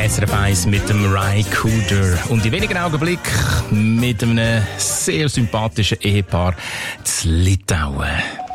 SRF 1 mit dem Ry Cooder. Und in wenigen Augenblicken mit einem sehr sympathischen Ehepaar zu Litauen.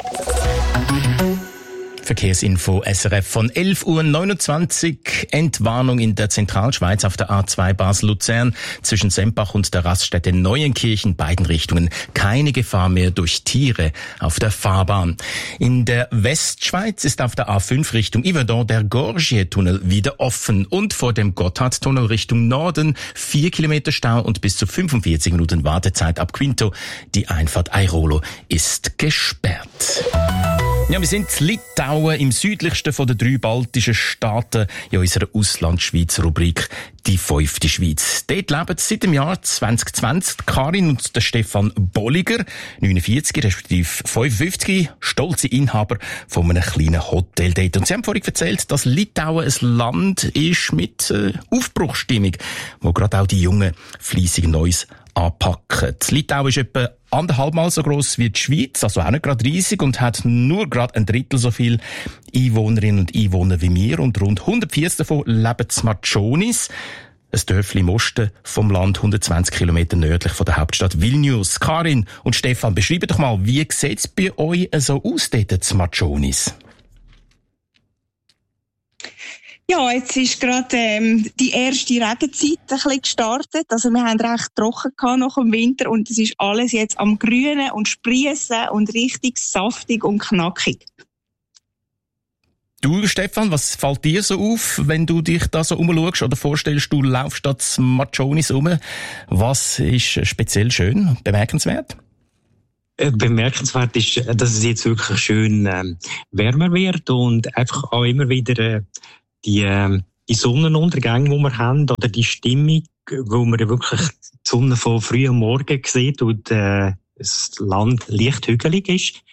Verkehrsinfo SRF von 11.29 Uhr. Entwarnung in der Zentralschweiz auf der A2 Basel-Luzern zwischen Sempach und der Raststätte Neuenkirchen, beiden Richtungen. Keine Gefahr mehr durch Tiere auf der Fahrbahn. In der Westschweiz ist auf der A5 Richtung Yverdon der Gorgier-Tunnel wieder offen und vor dem Gotthardtunnel Richtung Norden 4 Kilometer Stau und bis zu 45 Minuten Wartezeit ab Quinto. Die Einfahrt Airolo ist gesperrt. Ja, wir sind in Litauen, im südlichsten von den 3 baltischen Staaten, in unserer Auslandschweiz-Rubrik «Die 5. Schweiz». Dort leben seit dem Jahr 2020 Karin und der Stefan Bolliger, 49 respektive 55, stolze Inhaber von einem kleinen Hotel dort. Und sie haben vorhin erzählt, dass Litauen ein Land ist mit Aufbruchsstimmung, wo gerade auch die Jungen fleissig Neues anpacken. Litauen ist etwa 1,5 Mal so gross wie die Schweiz, also auch nicht gerade riesig, und hat nur gerade 1/3 so viel Einwohnerinnen und Einwohner wie wir. Und rund 140 davon leben in Matschonis, ein Dörfli im Osten vom Land, 120 Kilometer nördlich von der Hauptstadt Vilnius. Karin und Stefan, beschreibt doch mal, wie sieht es bei euch so aus dort in Matschonis? Ja, jetzt ist gerade die erste Regenzeit ein bisschen gestartet. Also wir haben recht trocken gehabt nach dem Winter und es ist alles jetzt am Grünen und Sprießen und richtig saftig und knackig. Du, Stefan, was fällt dir so auf, wenn du dich da so umschaust oder vorstellst, du laufst da zu Matschonis rum? Was ist speziell schön, bemerkenswert? Bemerkenswert ist, dass es jetzt wirklich schön wärmer wird und einfach auch immer wieder die Sonnenuntergänge, die wir haben, oder die Stimmung, wo man wirklich die Sonne von früh am Morgen sieht und das Land leicht hügelig ist.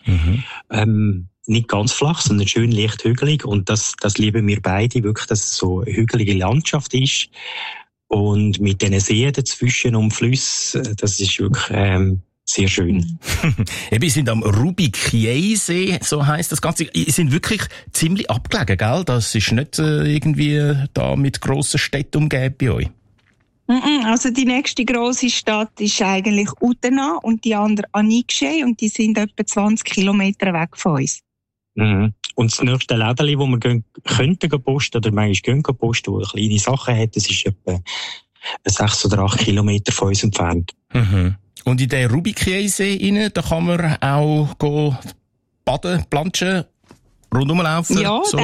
Nicht ganz flach, sondern schön leicht hügelig. Und das lieben wir beide, wirklich, dass es so eine hügelige Landschaft ist. Und mit diesen Seen dazwischen und Flüssen, das ist wirklich sehr schön. Wir sind am Rubikiei-See, so heisst das Ganze. Sie sind wirklich ziemlich abgelegen, gell? Das ist nicht irgendwie da mit grossen Städten umgeben bei euch. Also die nächste grosse Stadt ist eigentlich Utena und die andere Anikshe und die sind etwa 20 Kilometer weg von uns. Und das nächste Lädeli, wo wir könnten posten oder manchmal gehen posten, wo kleine Sachen hat, das ist etwa 6 oder 8 Kilometer von uns entfernt. Und in den Rubikiei-See rein, da kann man auch baden, planschen, rundum laufen? Ja, so.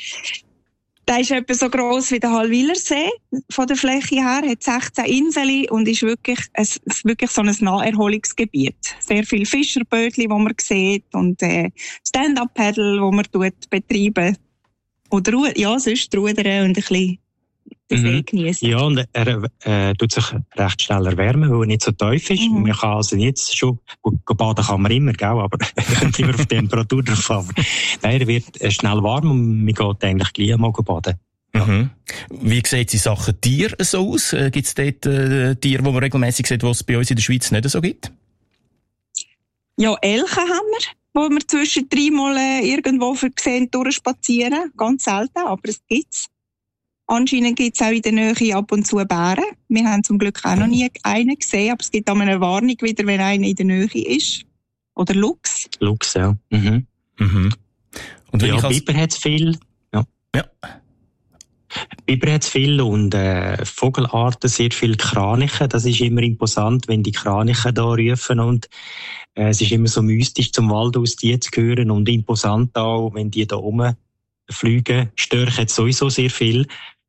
der ist etwa so gross wie der Hallwilersee von der Fläche her, hat 16 Inseln und ist wirklich so ein Naherholungsgebiet. Sehr viele Fischerbötchen, die man sieht und Stand-up-Paddle, die man betreiben. Oder sonst rudern und ein bisschen den See geniessen. Ja, und er tut sich recht schnell erwärmen, weil er nicht so tief ist. Man kann also jetzt schon, gut, baden kann man immer, gell, aber kommt immer auf die Temperatur drauf an. Nein, er wird schnell warm und man geht eigentlich gleich mal baden. Ja. Wie sieht die Sache Tier so aus? Gibt es dort Tiere, die man regelmäßig sieht, die es bei uns in der Schweiz nicht so gibt? Ja, Elche haben wir, wo wir zwischendrin mal irgendwo sehen, durchspazieren. Ganz selten, aber es gibt's. Anscheinend gibt es auch in der Nähe ab und zu Bären. Wir haben zum Glück auch noch nie einen gesehen, aber es gibt auch eine Warnung wieder, wenn einer in der Nähe ist. Oder Luchs. Luchs, ja. Und wenn Biber hat es viel. Ja. Biber hat es viel und Vogelarten, sehr viele Kraniche. Das ist immer imposant, wenn die Kraniche da rufen und es ist immer so mystisch, zum Wald aus die zu hören und imposant auch, wenn die da rumfliegen. Störche hat sowieso sehr viel.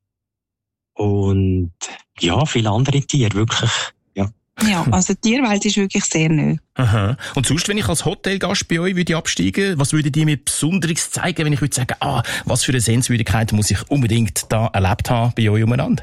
Und ja, viele andere Tiere, wirklich, ja. Ja, also die Tierwelt ist wirklich sehr neu. Aha. Und sonst, wenn ich als Hotelgast bei euch würde absteigen, was würdet ihr mir Besonderes zeigen, wenn ich würde sagen, was für eine Sehenswürdigkeit muss ich unbedingt da erlebt haben bei euch umeinander?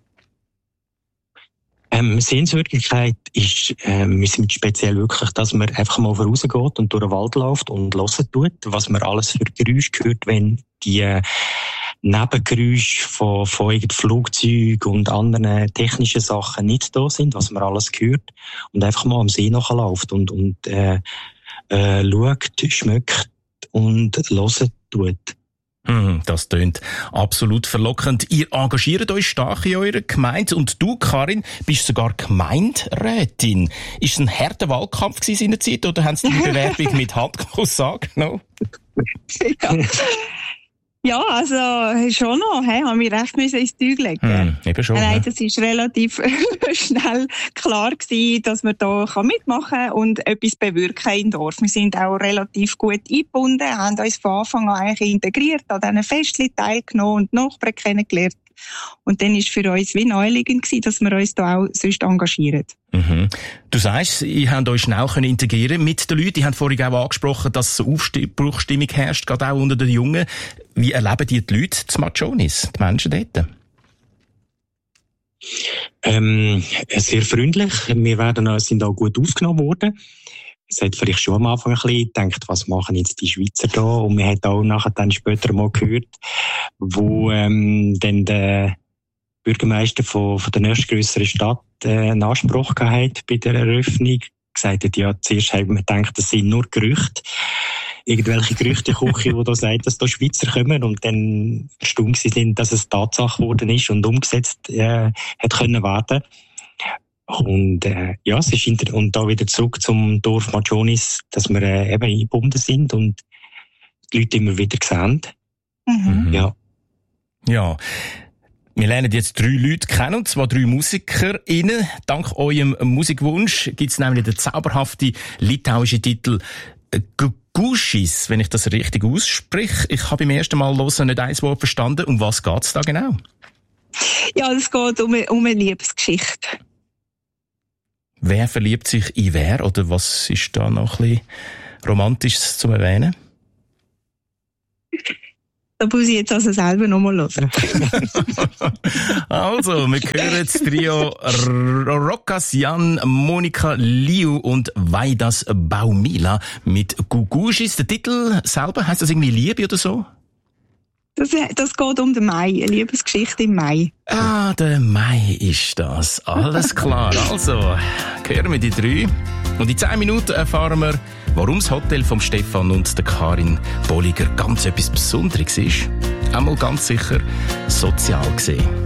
Sehenswürdigkeit ist, wir sind speziell wirklich, dass man einfach mal vorausgeht und durch den Wald läuft und hören tut, was man alles für Geräusche hört, wenn die Nebengeräusche von Flugzeugen und anderen technischen Sachen nicht da sind, was man alles hört und einfach mal am See nachläuft und schaut, schmeckt und hört tut. Das tönt absolut verlockend. Ihr engagiert euch stark in eurer Gemeinde und du, Karin, bist sogar Gemeinderätin. Ist es ein harter Wahlkampf gewesen in der Zeit oder haben Sie die Bewerbung mit Handkuss angenommen? Ja, also schon noch, haben wir recht ins Zeug legen. Eben schon. Nein, das ist relativ schnell klar gewesen, dass man da mitmachen kann und etwas bewirken im Dorf. Wir sind auch relativ gut eingebunden, haben uns von Anfang an eigentlich integriert, an diesen Festchen teilgenommen und Nachbarn kennengelernt. Und dann ist für uns wie naheliegend gewesen, dass wir uns da auch sonst engagieren. Du sagst, ihr habt euch schnell integrieren mit den Leuten. Die haben vorhin auch angesprochen, dass so Aufbruchstimmung herrscht, gerade auch unter den Jungen. Wie erleben die Leute zu Matschonis, die Menschen dort? Sehr freundlich. Wir sind auch gut aufgenommen worden. Es hat vielleicht schon am Anfang ein bisschen gedacht, was machen jetzt die Schweizer da? Und man hat auch nachher dann später mal gehört, wo dann der Bürgermeister von der nächstgrösseren Stadt einen Anspruch gehabt hat bei der Eröffnung. Gesagt hat, ja, zuerst haben wir gedacht, das sind nur Gerüchte. Irgendwelche Gerüchteküche, die da sagen, dass da Schweizer kommen und dann erstaunt sind, dass es Tatsache geworden ist und umgesetzt hat können werden. Und ja, es ist und da wieder zurück zum Dorf Matschonis, dass wir eben eingebunden sind und die Leute immer wieder sehen. Ja. Ja. Wir lernen jetzt 3 Leute kennen, und zwar 3 MusikerInnen. Dank eurem Musikwunsch gibt es nämlich den zauberhaften litauischen Titel Gugušis, wenn ich das richtig ausspreche. Ich habe beim ersten Mal hören nicht ein Wort verstanden. Um was geht es da genau? Ja, es geht um eine Liebesgeschichte. Wer verliebt sich in wer? Oder was ist da noch ein bisschen Romantisches zu erwähnen? Da muss ich jetzt also selber nochmal hören. Also, wir hören das Trio Roccasjan, Monika Liu und Vaidas Baumila mit Gugušis. Der Titel selber, heisst das irgendwie Liebe oder so? Das geht um den Mai, eine Liebesgeschichte im Mai. Ah, der Mai ist das. Alles klar. Also, hören wir die 3. Und in 10 Minuten erfahren wir, warum das Hotel vom Stefan und der Karin Bolliger ganz etwas Besonderes ist. Einmal ganz sicher sozial gesehen.